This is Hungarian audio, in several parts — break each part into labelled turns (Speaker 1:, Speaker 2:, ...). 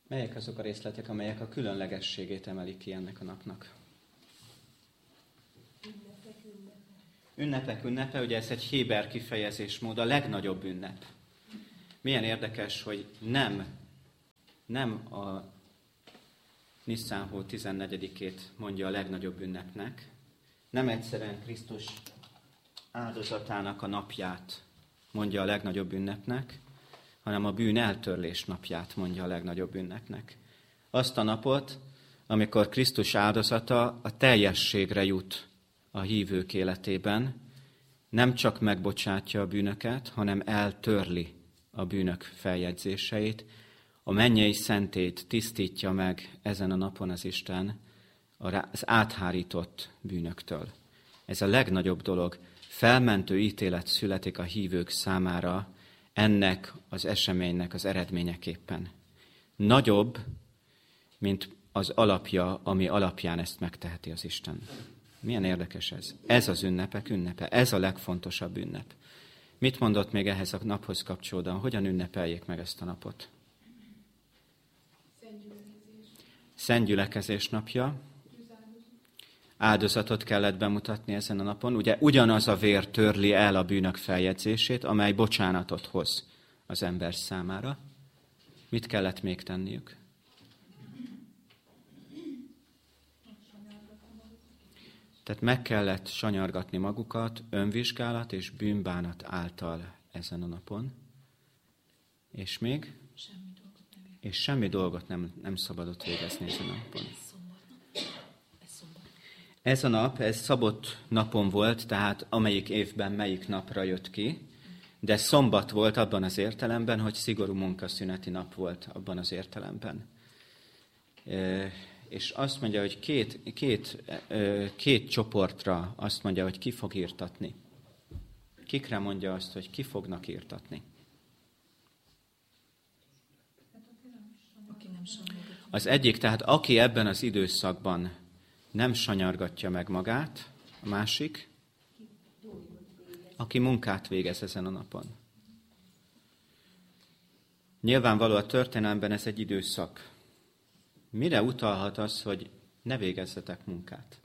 Speaker 1: Melyek azok a részletek, amelyek a különlegességét emelik ki ennek a napnak? Ünnepek ünnepe, ugye ez egy héber kifejezésmód, a legnagyobb ünnep. Milyen érdekes, hogy nem a Nisztán hó 14-ét mondja a legnagyobb ünnepnek, nem egyszerűen Krisztus áldozatának a napját mondja a legnagyobb ünnepnek, hanem a bűn eltörlés napját mondja a legnagyobb ünnepnek. Azt a napot, amikor Krisztus áldozata a teljességre jut a hívők életében, nem csak megbocsátja a bűnöket, hanem eltörli a bűnök feljegyzéseit, a mennyei szentét tisztítja meg ezen a napon az Isten az áthárított bűnöktől. Ez a legnagyobb dolog. Felmentő ítélet születik a hívők számára ennek az eseménynek az eredményeképpen. Nagyobb, mint az alapja, ami alapján ezt megteheti az Isten. Milyen érdekes ez? Ez az ünnepek ünnepe, ez a legfontosabb ünnep. Mit mondott még ehhez a naphoz kapcsolódóan? Hogyan ünnepeljék meg ezt a napot? Szentgyülekezés napja. Áldozatot kellett bemutatni ezen a napon. Ugye ugyanaz a vér törli el a bűnök feljegyzését, amely bocsánatot hoz az ember számára. Mit kellett még tenniük? Tehát meg kellett sanyargatni magukat önvizsgálat és bűnbánat által ezen a napon. És még? Semmi dolgot nem szabadott végezni ezen a napon. Ez a nap, ez szabott napon volt, tehát amelyik évben melyik napra jött ki, de szombat volt abban az értelemben, hogy szigorú munkaszüneti nap volt abban az értelemben. És azt mondja, hogy két csoportra azt mondja, hogy ki fog írtatni. Kikre mondja azt, hogy ki fognak írtatni? Az egyik, tehát aki ebben az időszakban nem sanyargatja meg magát, a másik, aki munkát végez ezen a napon. Nyilvánvaló a történelemben ez egy időszak. Mire utalhat az, hogy ne végezzetek munkát?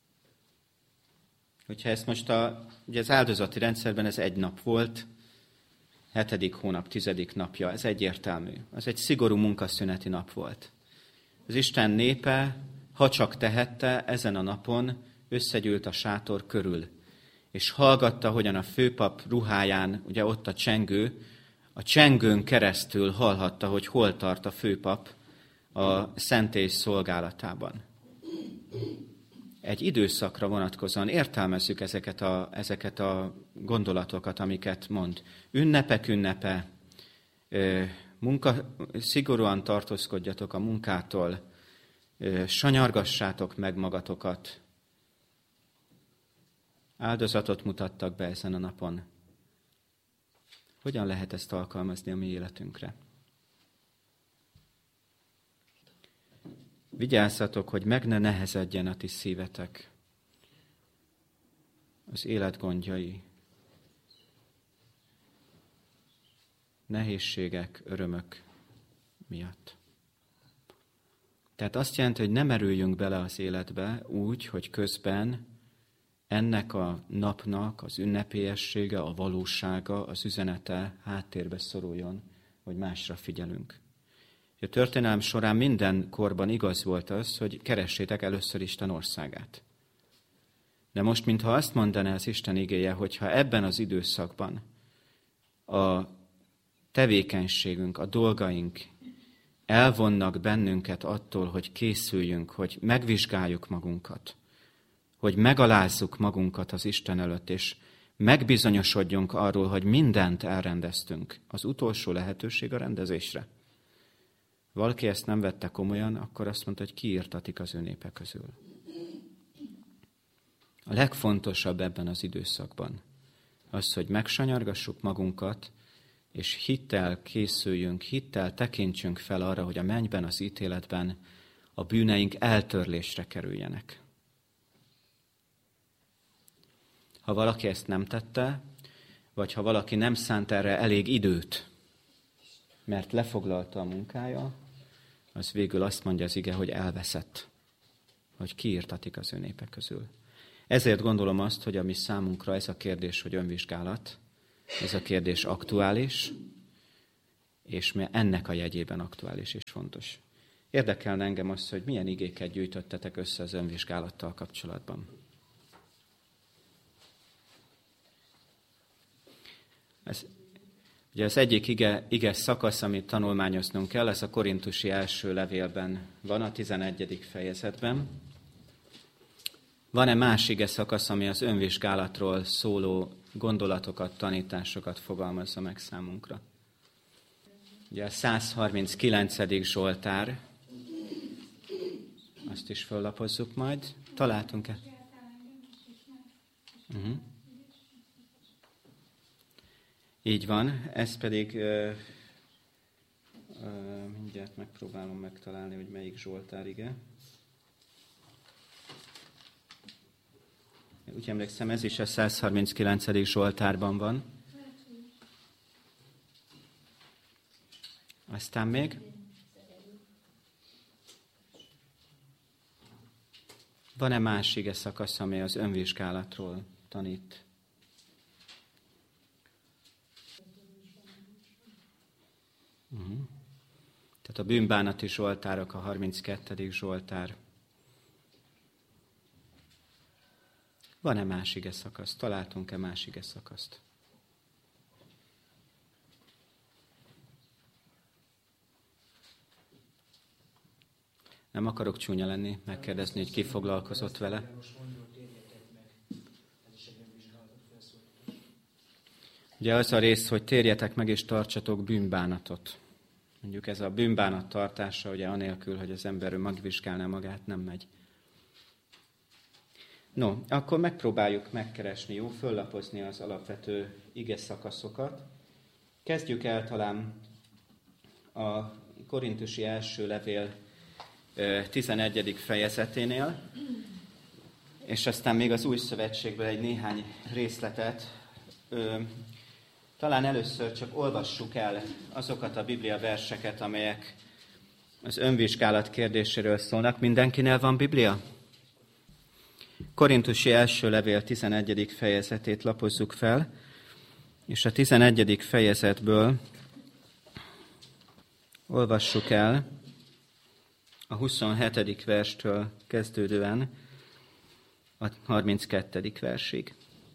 Speaker 1: Hogyha ezt most ugye az áldozati rendszerben ez egy nap volt, 7. hónap 10. napja, ez egyértelmű. Ez egy szigorú munkaszüneti nap volt. Az Isten népe, ha csak tehette, ezen a napon összegyűlt a sátor körül, és hallgatta, hogyan a főpap ruháján, ugye ott a csengőn keresztül hallhatta, hogy hol tart a főpap a szentély szolgálatában. Egy időszakra vonatkozóan értelmezzük ezeket a gondolatokat, amiket mond. Ünnepek ünnepe, szigorúan tartózkodjatok a munkától, sanyargassátok meg magatokat. Áldozatot mutattak be ezen a napon. Hogyan lehet ezt alkalmazni a mi életünkre? Vigyázzatok, hogy meg ne nehezedjen a ti szívetek az élet gondjai, nehézségek, örömök miatt. Tehát azt jelenti, hogy ne merüljünk bele az életbe úgy, hogy közben ennek a napnak az ünnepélyessége, a valósága, az üzenete háttérbe szoruljon, hogy másra figyelünk. A történelem során minden korban igaz volt az, hogy keressétek először Isten országát. De most, mintha azt mondaná az Isten igéje, hogyha ebben az időszakban a tevékenységünk, a dolgaink elvonnak bennünket attól, hogy készüljünk, hogy megvizsgáljuk magunkat, hogy megalázzuk magunkat az Isten előtt, és megbizonyosodjunk arról, hogy mindent elrendeztünk. Az utolsó lehetőség a rendezésre. Valaki ezt nem vette komolyan, akkor azt mondta, hogy kiirtatik az ő népe közül. A legfontosabb ebben az időszakban az, hogy megsanyargassuk magunkat, és hittel készüljünk, hittel tekintsünk fel arra, hogy a mennyben, az ítéletben a bűneink eltörlésre kerüljenek. Ha valaki ezt nem tette, vagy ha valaki nem szánt erre elég időt, mert lefoglalta a munkája, az végül azt mondja az ige, hogy elveszett, hogy kiirtatik az ő népe közül. Ezért gondolom azt, hogy ami számunkra ez a kérdés, hogy önvizsgálat, ez a kérdés aktuális, és ennek a jegyében aktuális és fontos. Érdekelne engem az, hogy milyen igéket gyűjtöttetek össze az önvizsgálattal kapcsolatban. Ugye az egyik ige szakasz, amit tanulmányoznunk kell, ez a korintusi első levélben van, a 11. fejezetben. Van-e más ige szakasz, ami az önvizsgálatról szóló gondolatokat, tanításokat fogalmazza meg számunkra? Ugye a 139. Zsoltár, azt is föllapozzuk majd. Találtunk-e? Így van, ez pedig, mindjárt megpróbálom megtalálni, hogy melyik Zsoltár, ige. Úgy emlékszem, ez is a 139. Zsoltárban van. Aztán még? Van-e más ige szakasz, ami az önvizsgálatról tanít? Tehát a bűnbánati zsoltárok, a 32. Zsoltár. Van-e más ige szakasz? Találtunk-e más ige szakaszt? Nem akarok csúnya lenni, megkérdezni, hogy ki foglalkozott vele. Ugye az a rész, hogy térjetek meg és tartsatok bűnbánatot. Mondjuk ez a bűnbánat tartása, ugye anélkül, hogy az ember megvizsgálná magát, nem megy. No, akkor megpróbáljuk megkeresni, jó, föllapozni az alapvető ige szakaszokat. Kezdjük el talán a korintusi első levél 11. fejezeténél, és aztán még az új szövetségből egy néhány részletet. Talán először csak olvassuk el azokat a Biblia verseket, amelyek az önvizsgálat kérdéséről szólnak. Mindenkinél van Biblia? Korintusi első levél 11. fejezetét lapozzuk fel, és a 11. fejezetből olvassuk el a 27. verstől kezdődően a 32. versig.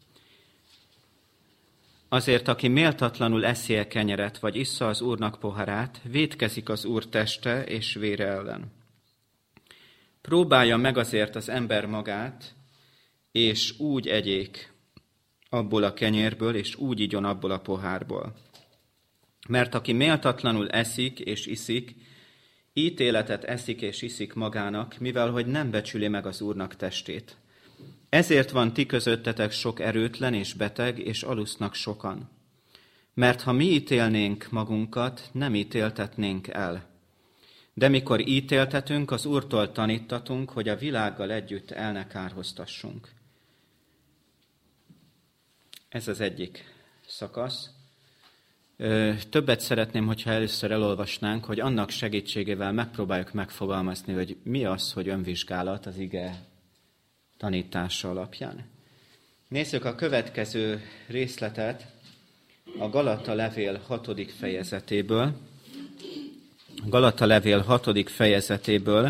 Speaker 1: Azért, aki méltatlanul eszi a kenyeret, vagy issza az Úrnak poharát, vétkezik az Úr teste és vére ellen. Próbálja meg azért az ember magát, és úgy egyék abból a kenyérből, és úgy igyon abból a pohárból. Mert aki méltatlanul eszik és iszik, ítéletet eszik és iszik magának, mivel hogy nem becsüli meg az Úrnak testét. Ezért van ti közöttetek sok erőtlen és beteg, és alusznak sokan. Mert ha mi ítélnénk magunkat, nem ítéltetnénk el. De mikor ítéltetünk, az Úrtól tanítatunk, hogy a világgal együtt el ne kárhoztassunk. Ez az egyik szakasz. Többet szeretném, hogyha először elolvasnánk, hogy annak segítségével megpróbáljuk megfogalmazni, hogy mi az, hogy önvizsgálat az ige tanítása alapján. Nézzük a következő részletet a Galata levél 6. fejezetéből. Galata levél 6. fejezetéből,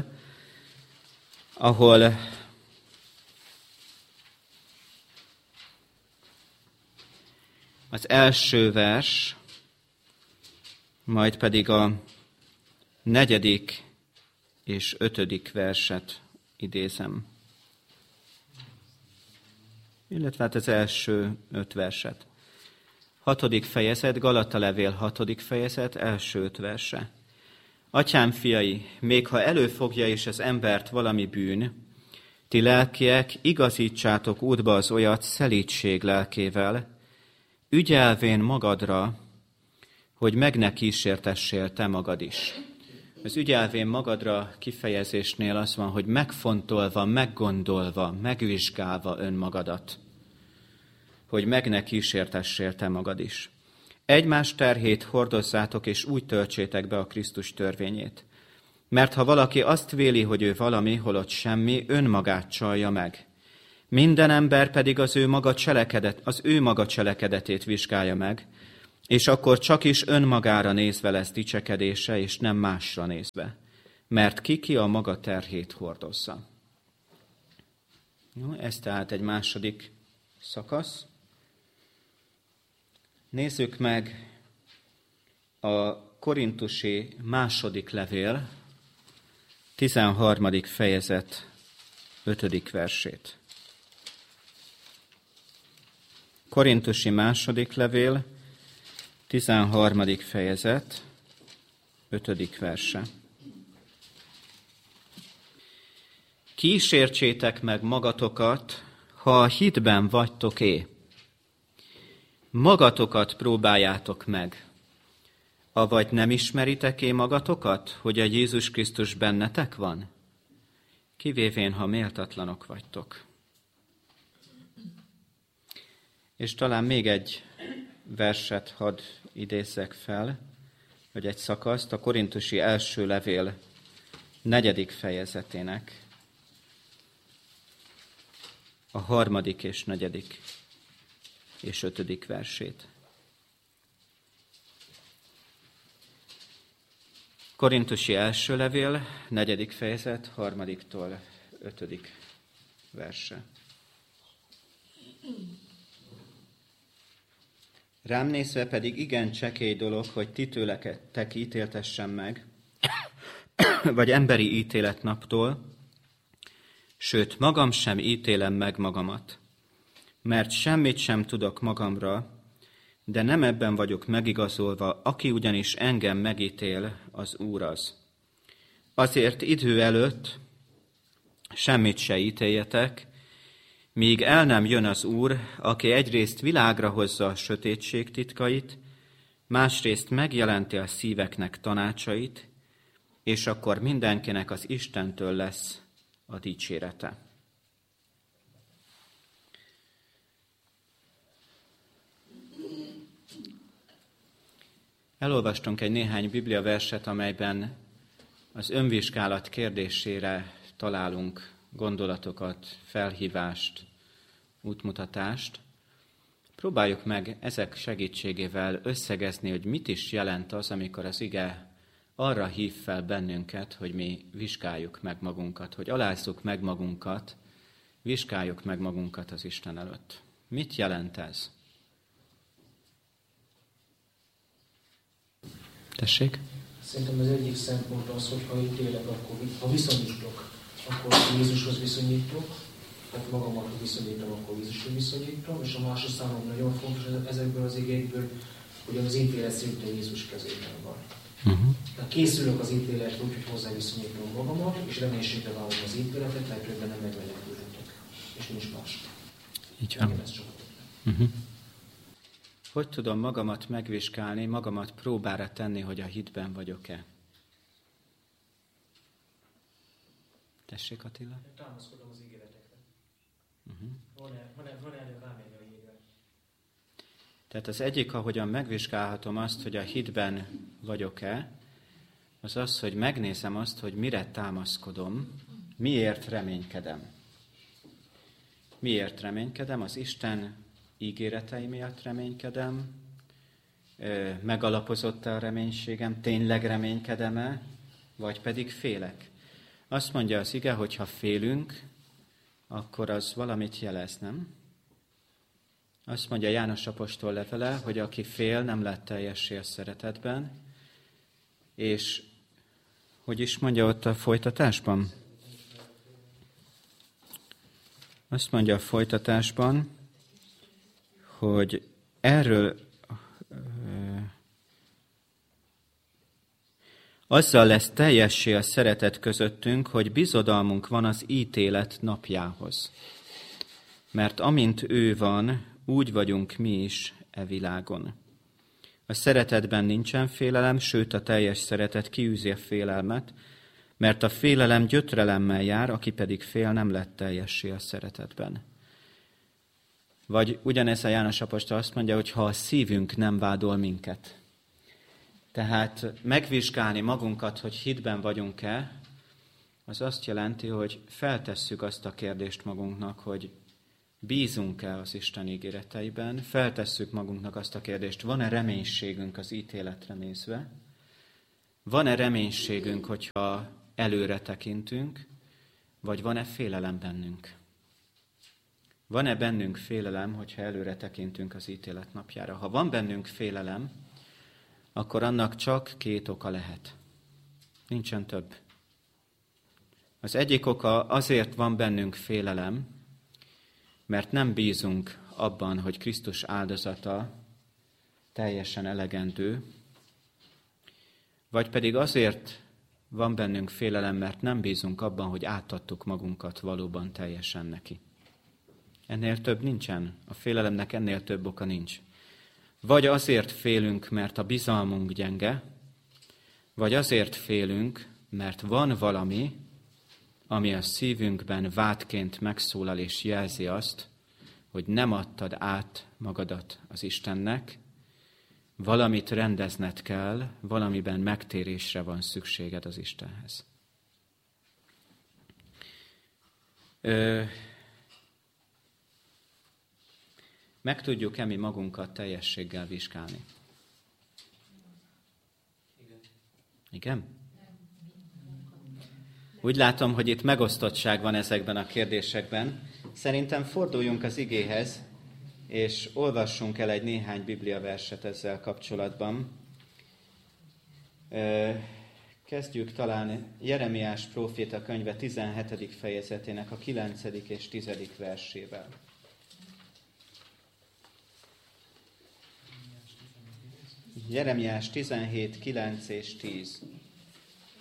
Speaker 1: ahol az első vers, majd pedig a 4. és 5. verset idézem. Illetve hát az első 5 verset. 6. fejezet, Galata levél 6. fejezet, első 5 verse. Atyám fiai, még ha előfogja is az embert valami bűn, ti lelkiek, igazítsátok útba az olyat szelídség lelkével, ügyelvén magadra, hogy meg ne kísértessél te magad is. Az ügyelvén magadra kifejezésnél az van, hogy megfontolva, meggondolva, megvizsgálva önmagadat, hogy meg ne kísértessél te magad is. Egymás terhét hordozzátok, és úgy töltsétek be a Krisztus törvényét. Mert ha valaki azt véli, hogy ő valami, holott semmi, önmagát csalja meg. Minden ember pedig az ő maga cselekedetét vizsgálja meg, és akkor csak is önmagára nézve lesz dicsekedése, és nem másra nézve. Mert ki a maga terhét hordozza. No, ez tehát egy második szakasz. Nézzük meg a korintusi második levél, 13. fejezet 5. versét. Korintusi második levél, 13. fejezet 5. verse. Kísértsétek meg magatokat, ha a hitben vagytok-é. Magatokat próbáljátok meg. Avagy nem ismeritek-é magatokat, hogy a Jézus Krisztus bennetek van? Kivévén, ha méltatlanok vagytok. És talán még egy verset hadd idézzek fel, vagy egy szakaszt, a korintusi első levél 4. fejezetének a 3. és 4. és 5. versét. Korintusi első levél, 4. fejezet, 3-tól 5. verse. Rám nézve pedig igen csekély dolog, hogy ti tőletek ítéltessem meg, vagy emberi ítéletnaptól, sőt, magam sem ítélem meg magamat, mert semmit sem tudok magamra, de nem ebben vagyok megigazolva, aki ugyanis engem megítél, az Úr az. Azért idő előtt semmit se ítéljetek, míg el nem jön az Úr, aki egyrészt világra hozza a sötétség titkait, másrészt megjelenti a szíveknek tanácsait, és akkor mindenkinek az Istentől lesz a dicsérete. Elolvastunk egy néhány bibliaverset, amelyben az önvizsgálat kérdésére találunk gondolatokat, felhívást, útmutatást. Próbáljuk meg ezek segítségével összegezni, hogy mit is jelent az, amikor az ige arra hív fel bennünket, hogy mi vizsgáljuk meg magunkat, hogy alázzuk meg magunkat, vizsgáljuk meg magunkat az Isten előtt. Mit jelent ez? Tessék?
Speaker 2: Szerintem az egyik szempont az, hogy ha ítélek, ha viszonyítok, akkor Jézushoz viszonyítok, tehát magamat viszonyítom, akkor Jézushoz viszonyítom, és a másik számomra nagyon fontos ezekből az igékből, hogy az ítélet szintén Jézus kezében van. Tehát készülök az ítéletre úgy, hogy hozzá viszonyítom magamat, és reménységre vállom az ítéletet, mert különben nem megmenekülhetek. És nincs más.
Speaker 1: Így van. Hogy tudom magamat megvizsgálni, magamat próbára tenni, hogy a hitben vagyok-e? Tessék, Attila?
Speaker 2: Támaszkodom az ígéretekre. Van erre rámenni a jégre.
Speaker 1: Tehát az egyik, ahogyan megvizsgálhatom azt, hogy a hitben vagyok-e, az az, hogy megnézem azt, hogy mire támaszkodom, miért reménykedem. Miért reménykedem? Az Isten ígéretei miatt reménykedem, megalapozott a reménységem, tényleg reménykedem-e, vagy pedig félek. Azt mondja az ige, hogy ha félünk, akkor az valamit jelez, nem? Azt mondja János apostol levele, hogy aki fél, nem lett teljessé a szeretetben, és hogy is mondja ott a folytatásban? Azt mondja a folytatásban, hogy erről azzal lesz teljessé a szeretet közöttünk, hogy bizodalmunk van az ítélet napjához. Mert amint ő van, úgy vagyunk mi is e világon. A szeretetben nincsen félelem, sőt a teljes szeretet kiűzi a félelmet, mert a félelem gyötrelemmel jár, aki pedig fél, nem lett teljessé a szeretetben. Vagy ugyanez a János apostol azt mondja, hogy ha a szívünk nem vádol minket. Tehát megvizsgálni magunkat, hogy hitben vagyunk-e, az azt jelenti, hogy feltesszük azt a kérdést magunknak, hogy bízunk-e az Isten ígéreteiben, feltesszük magunknak azt a kérdést, van-e reménységünk az ítéletre nézve, van-e reménységünk, hogyha előre tekintünk, vagy van-e félelem bennünk? Van-e bennünk félelem, hogyha előre tekintünk az ítélet napjára? Ha van bennünk félelem, akkor annak csak 2 oka lehet. Nincsen több. Az egyik oka azért van bennünk félelem, mert nem bízunk abban, hogy Krisztus áldozata teljesen elegendő, vagy pedig azért van bennünk félelem, mert nem bízunk abban, hogy átadtuk magunkat valóban teljesen neki. Ennél több nincsen. A félelemnek ennél több oka nincs. Vagy azért félünk, mert a bizalmunk gyenge, vagy azért félünk, mert van valami, ami a szívünkben vádként megszólal és jelzi azt, hogy nem adtad át magadat az Istennek, valamit rendezned kell, valamiben megtérésre van szükséged az Istenhez. Meg tudjuk-e mi magunkat teljességgel vizsgálni? Igen? Úgy látom, hogy itt megosztottság van ezekben a kérdésekben. Szerintem forduljunk az igéhez, és olvassunk el egy néhány bibliaverset ezzel kapcsolatban. Kezdjük talán Jeremiás próféta könyve 17. fejezetének a 9. és 10. versével. Jeremiás 17, 9 és 10.